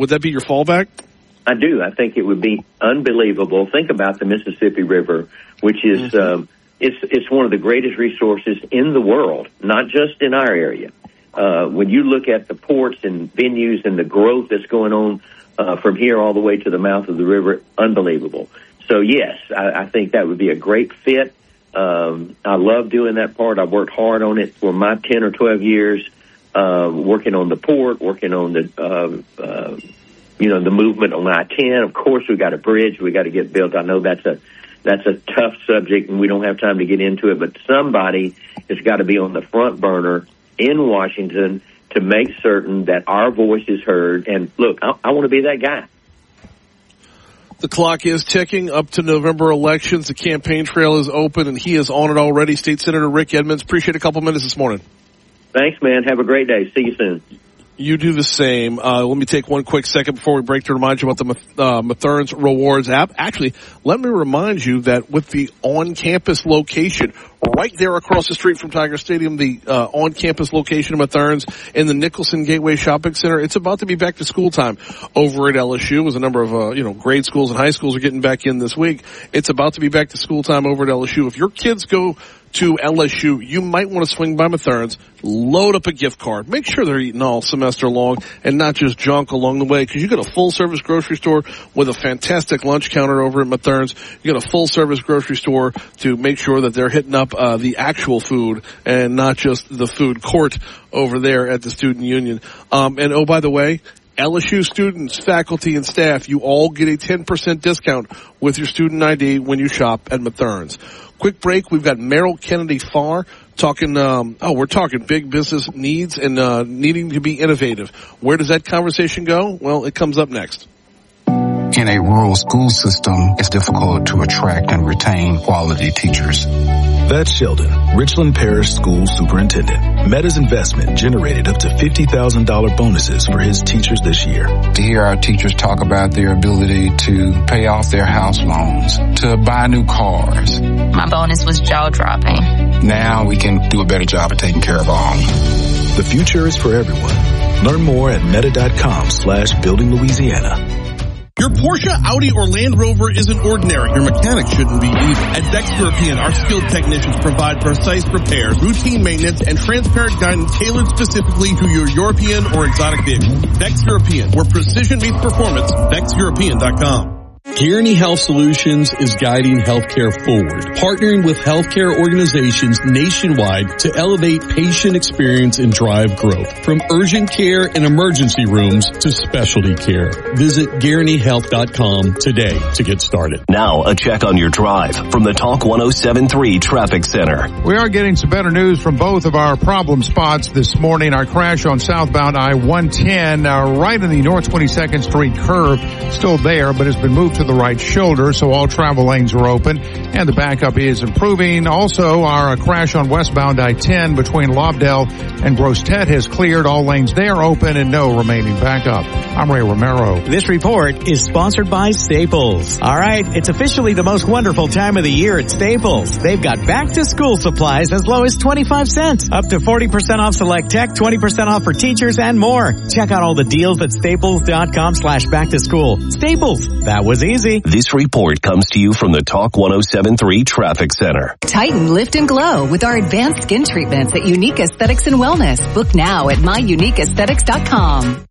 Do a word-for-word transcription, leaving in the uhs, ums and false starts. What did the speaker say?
Would that be your fallback? I do. I think it would be unbelievable. Think about the Mississippi River, which is mm-hmm. um, it's it's one of the greatest resources in the world, not just in our area. Uh, when you look at the ports and venues and the growth that's going on uh, from here all the way to the mouth of the river, unbelievable. So, yes, I, I think that would be a great fit. Um, I love doing that part. I've worked hard on it for my ten or twelve years, uh, working on the port, working on the, uh, uh, you know, the movement on I ten. Of course, we got a bridge we got to get built. I know that's a that's a tough subject, and we don't have time to get into it. But somebody has got to be on the front burner in Washington to make certain that our voice is heard. And look, I, I want to be that guy. The clock is ticking up to November elections. The campaign trail is open, and he is on it already. State Senator Rick Edmonds, appreciate a couple minutes this morning. Thanks, man. Have a great day. See you soon. You do the same. Uh, let me take one quick second before we break to remind you about the uh, Matherns Rewards app. Actually, let me remind you that with the on-campus location, right there across the street from Tiger Stadium, the uh, on-campus location of Matherns in the Nicholson Gateway Shopping Center, it's about to be back to school time over at L S U. As a number of, uh, you know, grade schools and high schools are getting back in this week, it's about to be back to school time over at L S U. If your kids go to L S U, you might want to swing by Matherns, load up a gift card. Make sure they're eating all semester long and not just junk along the way, because you got a full-service grocery store with a fantastic lunch counter over at Matherns. You got a full-service grocery store to make sure that they're hitting up uh, the actual food and not just the food court over there at the Student Union. Um, and, oh, by the way, L S U students, faculty, and staff, you all get a ten percent discount with your student I D when you shop at Matherns. Quick break. We've got Merrill Kennedy Farr talking, um, oh, we're talking big business needs and uh, needing to be innovative. Where does that conversation go? Well, it comes up next. In a rural school system, it's difficult to attract and retain quality teachers. That's Sheldon, Richland Parish School Superintendent. Meta's investment generated up to fifty thousand dollars bonuses for his teachers this year. To hear our teachers talk about their ability to pay off their house loans, to buy new cars. My bonus was jaw-dropping. Now we can do a better job of taking care of our own. The future is for everyone. Learn more at meta.com slash building Louisiana. Your Porsche, Audi, or Land Rover isn't ordinary. Your mechanic shouldn't be either. At Vex European, our skilled technicians provide precise repairs, routine maintenance, and transparent guidance tailored specifically to your European or exotic vehicle. Vex European, where precision meets performance. vex european dot com. Guaranty Health Solutions is guiding healthcare forward, partnering with healthcare organizations nationwide to elevate patient experience and drive growth. From urgent care and emergency rooms to specialty care. Visit guaranty health dot com today to get started. Now, a check on your drive from the Talk one oh seven point three Traffic Center. We are getting some better news from both of our problem spots this morning. Our crash on southbound I one ten, uh, right in the North twenty-second Street curve, still there, but has been moved to the right shoulder, so all travel lanes are open, and the backup is improving. Also, our crash on westbound I ten between Lobdell and Grostet has cleared. All lanes there open and no remaining backup. I'm Ray Romero. This report is sponsored by Staples. All right, it's officially the most wonderful time of the year at Staples. They've got back-to-school supplies as low as twenty-five cents, up to forty percent off select tech, twenty percent off for teachers, and more. Check out all the deals at staples.com slash back to school. Staples, that was easy. This report comes to you from the Talk one oh seven point three Traffic Center. Tighten, lift, and glow with our advanced skin treatments at Unique Aesthetics and Wellness. Book now at my unique aesthetics dot com.